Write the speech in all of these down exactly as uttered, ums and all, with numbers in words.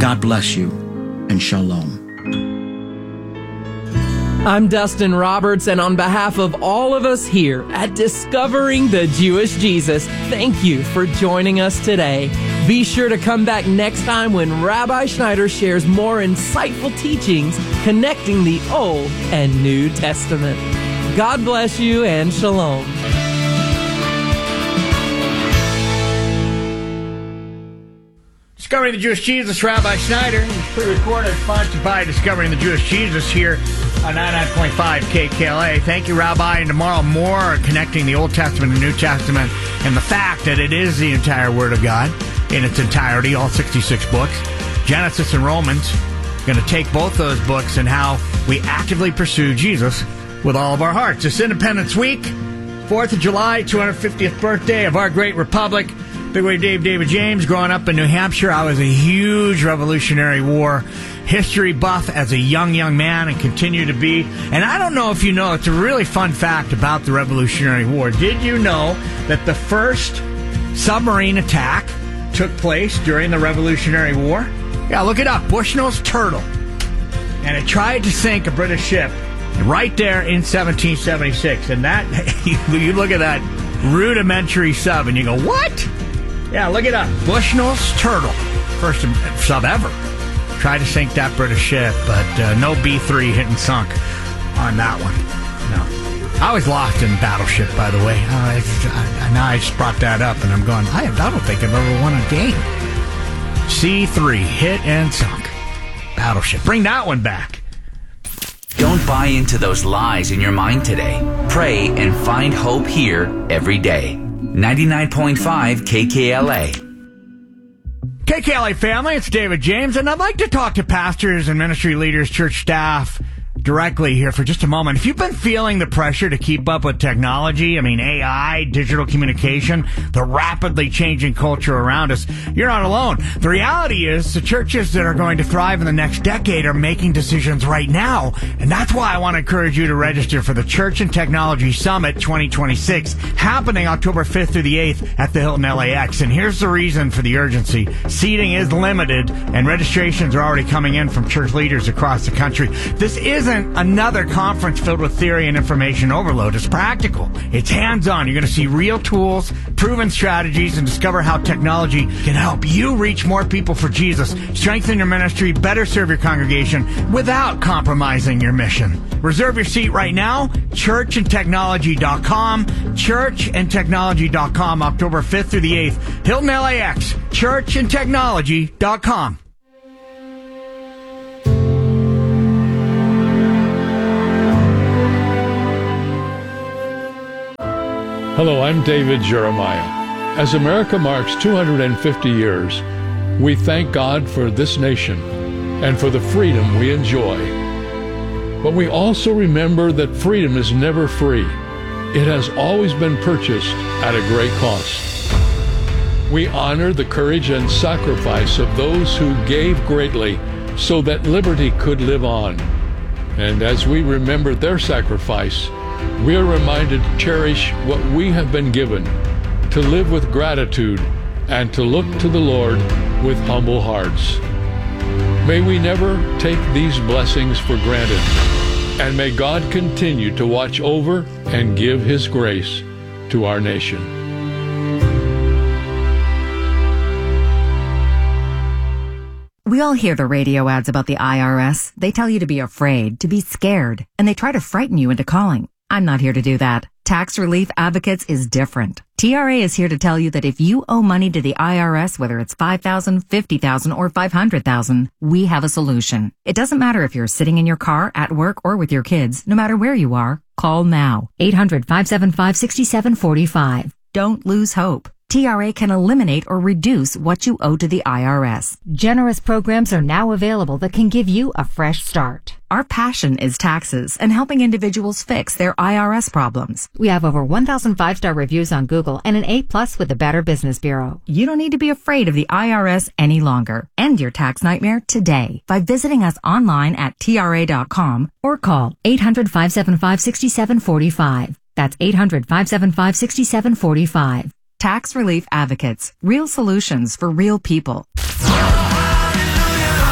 God bless you, and shalom. I'm Dustin Roberts, and on behalf of all of us here at Discovering the Jewish Jesus, thank you for joining us today. Be sure to come back next time when Rabbi Schneider shares more insightful teachings connecting the Old and New Testament. God bless you, and shalom. Discovering the Jewish Jesus, Rabbi Schneider. It's pre-recorded, sponsored by Discovering the Jewish Jesus here on ninety-nine point five K K L A. Thank you, Rabbi. And tomorrow, more connecting the Old Testament and New Testament and the fact that it is the entire Word of God in its entirety, all sixty-six books. Genesis and Romans. Going to take both those books and how we actively pursue Jesus with all of our hearts. It's Independence Week, fourth of July, two hundred fiftieth birthday of our great republic. Big Wave Dave, David James. Growing up in New Hampshire, I was a huge Revolutionary War history buff as a young, young man and continue to be. And I don't know if you know, it's a really fun fact about the Revolutionary War. Did you know that the first submarine attack took place during the Revolutionary War? Yeah, look it up. Bushnell's Turtle. And it tried to sink a British ship right there in seventeen seventy-six. And that, you look at that rudimentary sub and you go, what? Yeah, look it up. Bushnell's Turtle. First sub ever. Tried to sink that British ship, but uh, no B three hit and sunk on that one. No. I was lost in Battleship, by the way. Uh, I, I, now I just brought that up, and I'm going, I, I don't think I've ever won a game. C three, hit and sunk. Battleship. Bring that one back. Don't buy into those lies in your mind today. Pray and find hope here every day. ninety-nine point five K K L A. K K L A family, it's David James, and I'd like to talk to pastors and ministry leaders, church staff, directly here for just a moment. If you've been feeling the pressure to keep up with technology, I mean A I, digital communication, the rapidly changing culture around us, you're not alone. The reality is the churches that are going to thrive in the next decade are making decisions right now, and that's why I want to encourage you to register for the Church and Technology Summit twenty twenty-six, happening October fifth through the eighth at the Hilton L A X. And here's the reason for the urgency. Seating is limited, and registrations are already coming in from church leaders across the country. This isn't another conference filled with theory and information overload. It's practical. It's hands-on. You're going to see real tools, proven strategies, and discover how technology can help you reach more people for Jesus, strengthen your ministry, better serve your congregation without compromising your mission. Reserve your seat right now, church and technology dot com, church and technology dot com, October fifth through the eighth, Hilton L A X, church and technology dot com. Hello, I'm David Jeremiah. As America marks two hundred fifty years, we thank God for this nation and for the freedom we enjoy. But we also remember that freedom is never free. It has always been purchased at a great cost. We honor the courage and sacrifice of those who gave greatly so that liberty could live on. And as we remember their sacrifice, we are reminded to cherish what we have been given, to live with gratitude, and to look to the Lord with humble hearts. May we never take these blessings for granted, and may God continue to watch over and give His grace to our nation. We all hear the radio ads about the I R S. They tell you to be afraid, to be scared, and they try to frighten you into calling. I'm not here to do that. Tax Relief Advocates is different. T R A is here to tell you that if you owe money to the I R S, whether it's five thousand dollars, fifty thousand dollars, or five hundred thousand dollars, we have a solution. It doesn't matter if you're sitting in your car, at work, or with your kids. No matter where you are, call now. eight hundred, five seven five, six seven four five. Don't lose hope. T R A can eliminate or reduce what you owe to the I R S. Generous programs are now available that can give you a fresh start. Our passion is taxes and helping individuals fix their I R S problems. We have over one thousand five-star reviews on Google and an A plus with the Better Business Bureau. You don't need to be afraid of the I R S any longer. End your tax nightmare today by visiting us online at T R A dot com or call eight hundred, five seven five, six seven four five. That's eight hundred, five seven five, six seven four five. Tax Relief Advocates. Real solutions for real people. Hallelujah.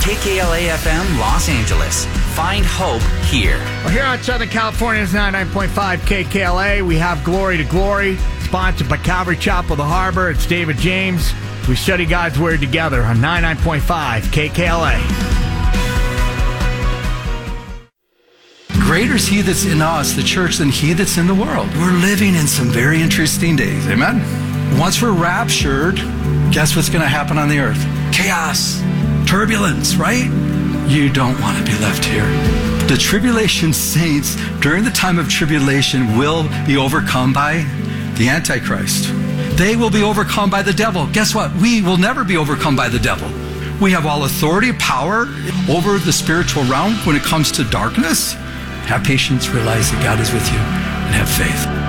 K K L A F M Los Angeles. Find hope here. Well, here on Southern California's ninety-nine point five K K L A, we have Glory to Glory, sponsored by Calvary Chapel, the Harbor. It's David James. We study God's Word together on ninety-nine point five K K L A. Greater is he that's in us, the church, than he that's in the world. We're living in some very interesting days. Amen? Once we're raptured, guess what's going to happen on the earth? Chaos, turbulence, right? You don't want to be left here. The tribulation saints during the time of tribulation will be overcome by the Antichrist. They will be overcome by the devil. Guess what? We will never be overcome by the devil. We have all authority, power over the spiritual realm when it comes to darkness. Have patience, realize that God is with you, and have faith.